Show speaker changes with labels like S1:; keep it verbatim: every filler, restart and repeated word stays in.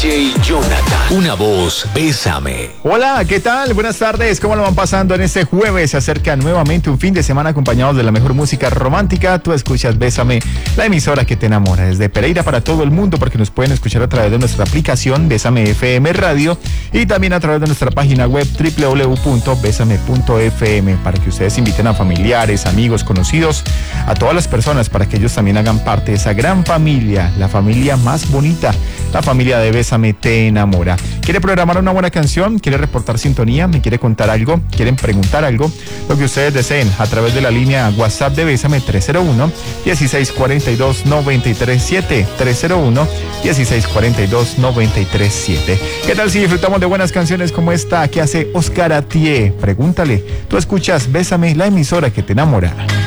S1: J Jonathan. Una voz, Bésame.
S2: Hola, ¿qué tal? Buenas tardes. ¿Cómo lo van pasando en este jueves? Se acerca nuevamente un fin de semana acompañados de la mejor música romántica. Tú escuchas Bésame, la emisora que te enamora. Desde Pereira para todo el mundo, porque nos pueden escuchar a través de nuestra aplicación Bésame F M Radio y también a través de nuestra página web doble u doble u doble u punto bésame punto f m, para que ustedes inviten a familiares, amigos, conocidos, a todas las personas, para que ellos también hagan parte de esa gran familia, la familia más bonita, la familia de Bésame te enamora. ¿Quiere programar una buena canción? ¿Quiere reportar sintonía? ¿Me quiere contar algo? ¿Quieren preguntar algo? Lo que ustedes deseen a través de la línea WhatsApp de Bésame tres cero uno, dieciséis cuarenta y dos, noventa y tres siete, tres cero uno, dieciséis cuarenta y dos, noventa y tres siete. ¿Qué tal si disfrutamos de buenas canciones como esta que hace Oscar Atié? Pregúntale. Tú escuchas Bésame, la emisora que te enamora.